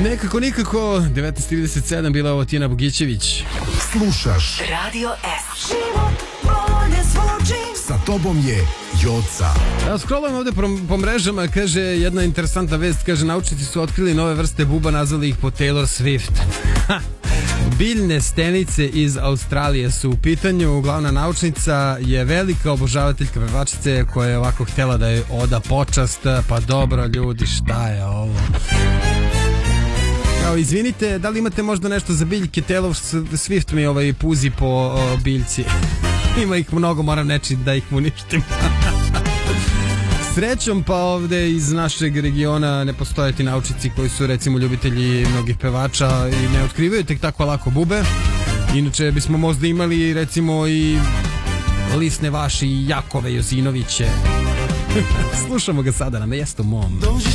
Nekako nikako, 19.37 bila ovo Tijana Bogićević. Slušaš Radio S. Život bolje zvuči. Sa tobom je Joca. Ja scrollujem ovde po mrežama, kaže jedna interesantna vest, kaže naučnici su otkrili nove vrste buba, nazvali ih po Taylor Swift. Biljne stenice iz Australije su u pitanju. Glavna naučnica je velika obožavateljka pevačice koja je ovako htjela da je oda počast. Pa dobro ljudi, šta je ovo? Kao, izvinite, da li imate možda nešto za biljke? Taylor Swift mi puzi po biljci. Ima ih mnogo, moram neći da ih uništim. Srećom pa ovde iz našeg regiona ne postoje ti naučnici koji su recimo ljubitelji mnogih pevača i ne otkrivaju tek tako lako bube. Inače bismo možda imali recimo i Lisne Vaši i Jakove Jozinoviće. Slušamo ga sada na mjestu mom.